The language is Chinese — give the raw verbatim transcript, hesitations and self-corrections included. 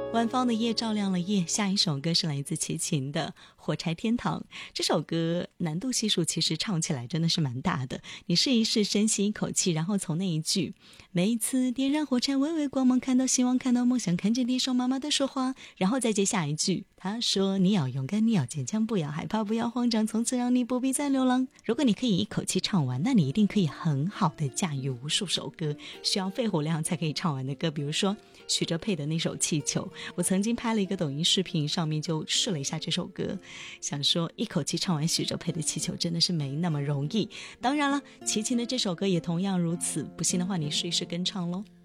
晚芳的夜照亮了夜，下一首歌是来自齐秦的《火柴天堂》。这首歌难度系数其实唱起来真的是蛮大的，你试一试，深吸一口气，然后从那一句每次点燃火柴微微光芒，看到希望看到梦想，看见你手妈妈的说话，然后再接下一句，他说你要勇敢，你要坚强，不要害怕，不要慌张，从此让你不必再流浪。如果你可以一口气唱完，那你一定可以很好的驾驭无数首歌需要肺活量才可以唱完的歌，比如说许哲佩的那首气球。我曾经拍了一个抖音视频，上面就试了一下这首歌，想说一口气唱完许哲佩的气球真的是没那么容易。当然了，齐秦的这首歌也同样如此，不信的话你试一试跟唱咯。